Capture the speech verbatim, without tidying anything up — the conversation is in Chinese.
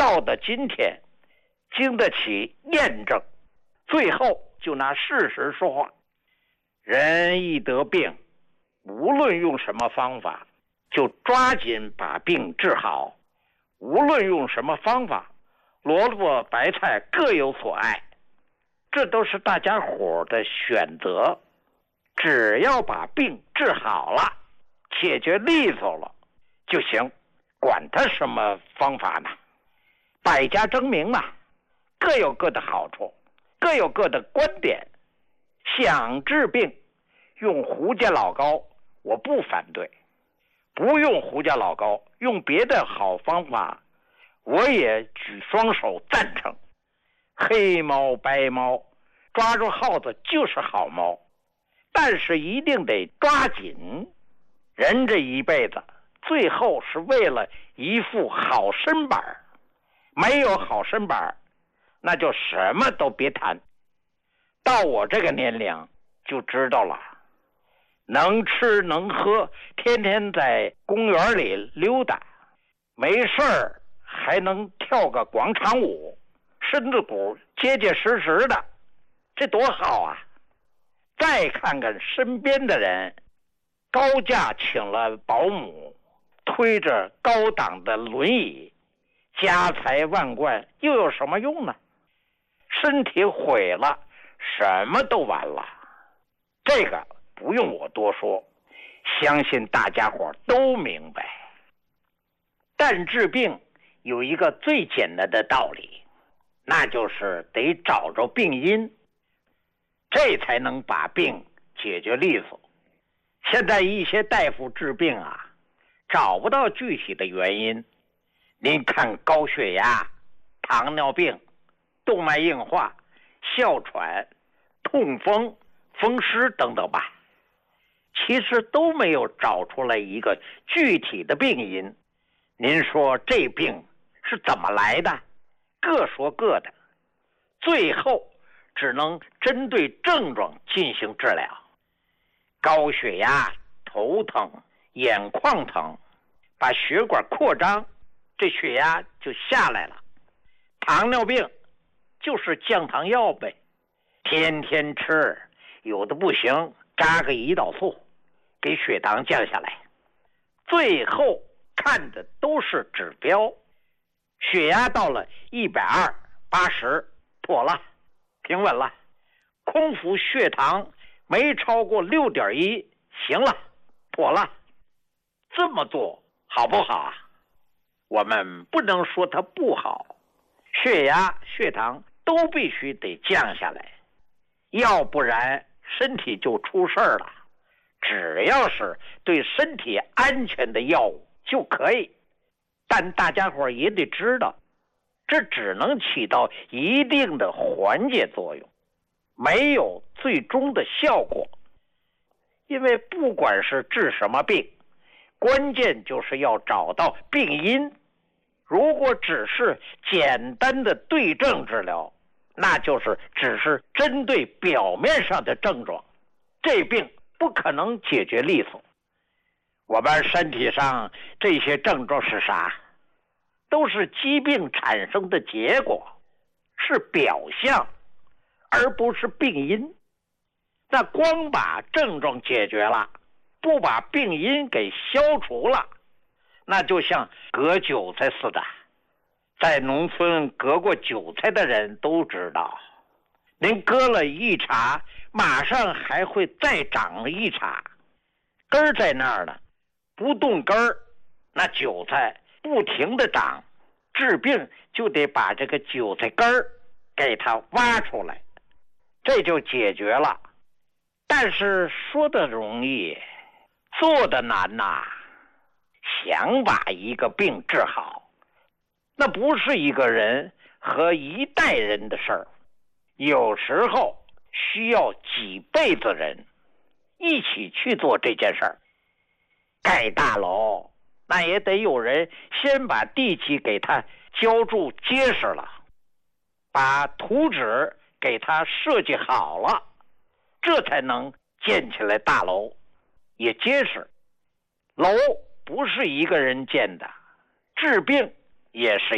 到的今天，经得起验证，最后就拿事实说话。人一得病，无论用什么方法，就抓紧把病治好。无论用什么方法，萝卜白菜各有所爱，这都是大家伙的选择。只要把病治好了，解决利索了就行，管他什么方法呢？百家争鸣嘛，各有各的好处，各有各的观点。想治病，用胡家老膏，我不反对；不用胡家老膏，用别的好方法，我也举双手赞成。黑猫白猫，抓住耗子就是好猫，但是一定得抓紧。人这一辈子，最后是为了一副好身板，没有好身板，那就什么都别谈。到我这个年龄就知道了，能吃能喝，天天在公园里溜达，没事儿还能跳个广场舞，身子骨结结实实的，这多好啊！再看看身边的人，高价请了保姆，推着高档的轮椅，家财万贯，又有什么用呢？身体毁了，什么都完了。这个不用我多说，相信大家伙都明白。但治病有一个最简单的道理，那就是得找着病因，这才能把病解决利索。现在一些大夫治病啊，找不到具体的原因。您看高血压、糖尿病、动脉硬化、哮喘、痛风、风湿等等吧，其实都没有找出来一个具体的病因。您说这病是怎么来的？各说各的，最后只能针对症状进行治疗。高血压、头疼、眼眶疼，把血管扩张，这血压就下来了。糖尿病就是降糖药呗，天天吃，有的不行，扎个胰岛素，给血糖降下来。最后看的都是指标，血压到了一百二、八十，妥了，平稳了。空腹血糖没超过六点一，行了，妥了。这么做好不好啊？我们不能说它不好，血压、血糖都必须得降下来，要不然身体就出事儿了。只要是对身体安全的药物就可以，但大家伙也得知道，这只能起到一定的缓解作用，没有最终的效果。因为不管是治什么病，关键就是要找到病因。如果只是简单的对症治疗，那就是只是针对表面上的症状，这病不可能解决利索。我们身体上这些症状是啥？都是疾病产生的结果，是表象，而不是病因。那光把症状解决了，不把病因给消除了，那就像割韭菜似的。在农村割过韭菜的人都知道，您割了一茬，马上还会再长一茬，根儿在那儿呢，不动根儿，那韭菜不停的长，治病就得把这个韭菜根儿给它挖出来，这就解决了。但是说的容易，做的难呐。想把一个病治好，那不是一个人和一代人的事儿，有时候需要几辈子人一起去做这件事儿。盖大楼，那也得有人先把地基给它浇筑结实了，把图纸给它设计好了，这才能建起来大楼，也结实。楼不是一个人建的，治病也是